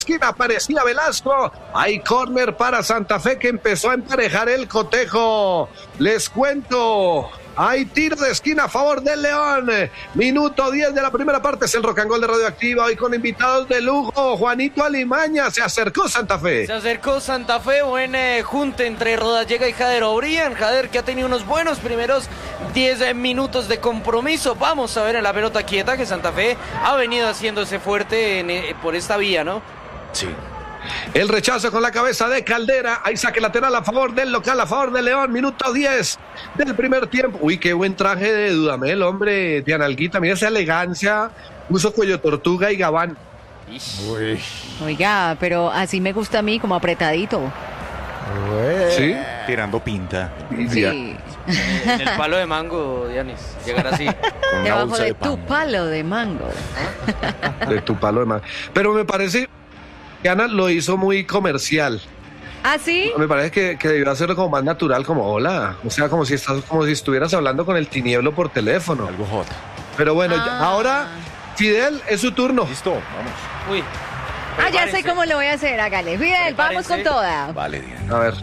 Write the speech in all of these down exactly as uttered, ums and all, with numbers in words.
esquina aparecía Velasco. Hay córner para Santa Fe que empezó a emparejar el cotejo. Les cuento. Hay tiro de esquina a favor del León. Minuto diez de la primera parte. Es el Rock and Roll de Radioactiva. Hoy con invitados de lujo. Juanito Alimaña. Se acercó Santa Fe. Se acercó Santa Fe. Buen eh, junte entre Rodallega y Jader Obrian. Jader que ha tenido unos buenos primeros diez minutos de compromiso. Vamos a ver en la pelota quieta que Santa Fe ha venido haciéndose fuerte en, eh, por esta vía, ¿no? Sí. El rechazo con la cabeza de Caldera. Hay saque lateral a favor del local, a favor de León. Minuto diez del primer tiempo. Uy, qué buen traje de Dudamel, hombre. Tiana Alguita, mira esa elegancia. Puso cuello tortuga y gabán. Uy. Oiga, pero así me gusta a mí, como apretadito. Uy. ¿Sí? Tirando pinta. Sí. En el palo de mango, Dianis. Llegar así. Con una Debajo bolsa de, de tu pan. palo de mango. De tu palo de más. Pero me parece que Ana lo hizo muy comercial. ¿Ah, sí? Me parece que, que debió hacerlo como más natural, como hola. O sea, como si estás, como si estuvieras hablando con el tinieblo por teléfono. Algo hot. Pero bueno, Ah. ya- ahora, Fidel, es su turno. Listo, vamos. Uy. Ah, ya sé prepárense. cómo lo voy a hacer, hágale. Fidel, vamos con Prepárense. toda. Vale, Diana. A ver.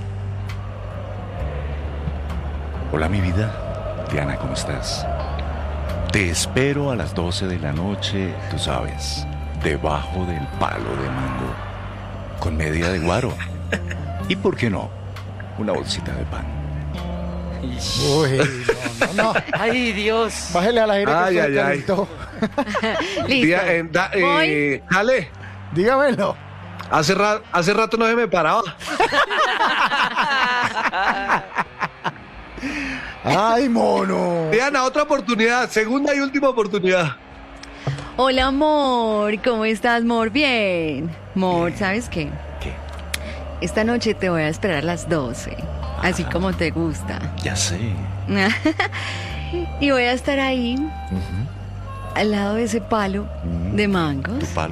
Hola, mi vida. Diana, ¿cómo estás? Te espero a las doce de la noche, tú sabes, debajo del palo de mango, con media de guaro. ¿Y por qué no? Una bolsita de pan. Uy, no, no, no. Ay, Dios. Bájele al aire Ay, que ay, se ay. calentó. Listo. Día- eh, da- eh, Voy. Dale. Dígamelo. Hace, ra- hace rato no se me paraba. Ay, mono. Diana, otra oportunidad. Segunda y última oportunidad. Hola, amor. ¿Cómo estás, amor? Bien. Amor, ¿sabes qué? ¿Qué? Esta noche te voy a esperar a las doce. Así como te gusta. Ya sé. Y voy a estar ahí, Ujú. al lado de ese palo de Tu mangos, palo.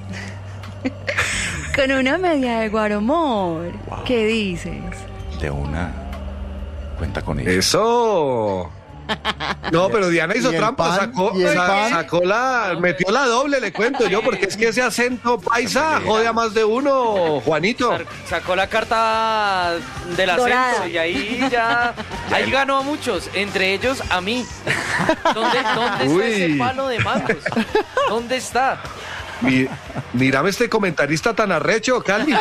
con una media de guaro, amor. Wow. ¿Qué dices? De una. Cuenta con ello. Eso. No, pero Diana hizo ¿Y el trampa, pan? sacó, ¿Y el sa- pan? sacó la, metió la doble, le cuento yo, porque es que ese acento paisa jode a más de uno, Juanito. Sar- Sacó la carta del acento Dorada. y ahí ya, ahí ganó a muchos, entre ellos a mí. ¿Dónde, dónde está Uy. ese palo de mangos? ¿Dónde está? Mi- mírame este comentarista tan arrecho, Cali.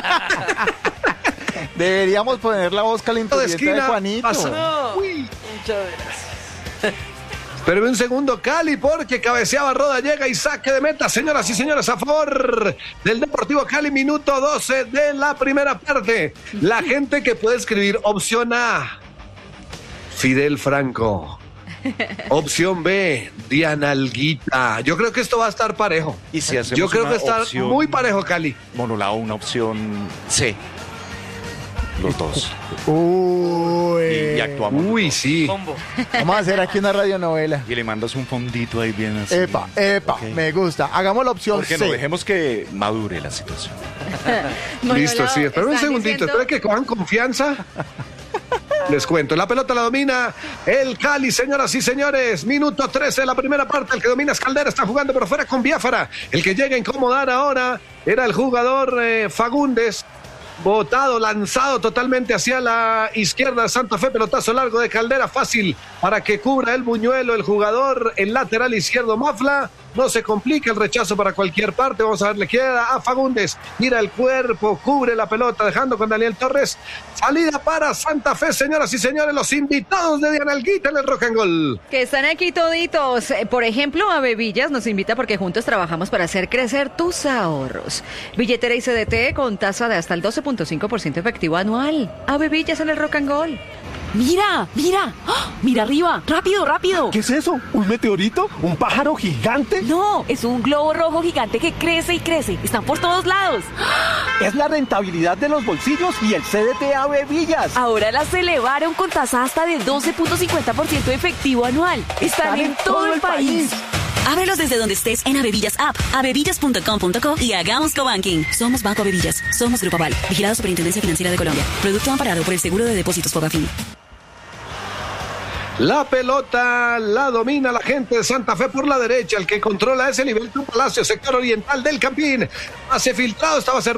Deberíamos poner la voz De calenturienta de esquina, Juanito. pasa- No, Uy. muchas gracias. Espérame un segundo, Cali, porque cabeceaba Roda, llega y saque de meta, señoras y señores, a favor del Deportivo Cali, minuto doce de la primera parte. La gente que puede escribir opción A, Fidel Franco. Opción B, Diana Alguita. Yo creo que esto va a estar parejo. Y si hacemos Yo creo una que está opción- muy parejo, Cali. Monolao, una opción C. Los dos. Uy. Y, y actuamos. los Uy, dos. sí. Combo. Vamos a hacer aquí una radionovela. Y le mandas un fondito ahí bien así. Epa, epa, Ok. me gusta. Hagamos la opción Porque C. no, dejemos que madure la situación. Listo, sí. Espera un ¿están segundito, diciendo? espera que cojan confianza. Les cuento, la pelota la domina el Cali, señoras y señores. Minuto trece de la primera parte. El que domina es Caldera, está jugando por fuera con Biafara. El que llega a incomodar ahora era el jugador eh, Fagundes. Botado, lanzado totalmente hacia la izquierda. Santa Fe, pelotazo largo de Caldera, fácil para que cubra el buñuelo el jugador, el lateral izquierdo Mafla. No se complica el rechazo para cualquier parte. Vamos a ver, le queda a Fagundes. Mira el cuerpo, cubre la pelota, dejando con Daniel Torres. Salida para Santa Fe, señoras y señores. Los invitados de Diana Alguita en el Rock and Roll. Que están aquí toditos. Eh, Por ejemplo, a Bebillas nos invita porque juntos trabajamos para hacer crecer tus ahorros. Billetera y C D T con tasa de hasta el doce punto cinco por ciento efectivo anual. A Bebillas en el Rock and Roll. Mira, mira, ¡Ah! Mira arriba, rápido, rápido. ¿Qué es eso? ¿Un meteorito? ¿Un pájaro gigante? No, es un globo rojo gigante que crece y crece. Están por todos lados. Es la rentabilidad de los bolsillos y el C D T A Bebillas. Ahora las elevaron con tasa hasta del doce punto cincuenta por ciento efectivo anual. Están en todo el país. Ábrelos desde donde estés en Avevillas App, avevillas punto com punto co y hagamos cobanking. Somos Banco Avevillas, somos Grupo Aval, vigilado Superintendencia Financiera de Colombia. Producto amparado por el Seguro de Depósitos Fogafín. La pelota la domina la gente de Santa Fe por la derecha. El que controla ese nivel, tu Palacio, sector oriental del Campín. Hace filtrado, estaba cerrado.